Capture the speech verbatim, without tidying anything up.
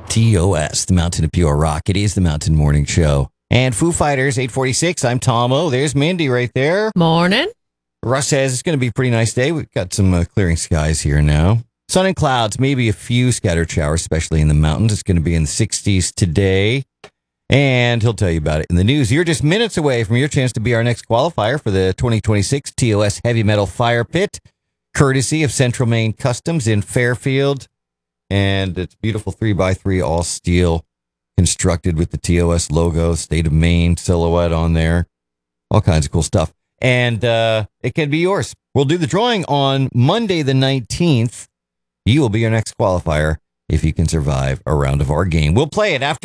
T O S, the Mountain of Pure Rock. It is the Mountain Morning Show. And Foo Fighters, eight forty-six. I'm Tom O. There's Mindy right there. Morning. Russ says it's going to be a pretty nice day. We've got some uh, clearing skies here now. Sun and clouds, maybe a few scattered showers, especially in the mountains. It's going to be in the sixties today. And he'll tell you about it in the news. You're just minutes away from your chance to be our next qualifier for the twenty twenty-six T O S Heavy Metal Fire Pit, courtesy of Central Maine Customs in Fairfield. And it's beautiful three by three all steel, constructed with the T O S logo, State of Maine silhouette on there. All kinds of cool stuff. And uh, it can be yours. We'll do the drawing on Monday the nineteenth. You will be your next qualifier if you can survive a round of our game. We'll play it after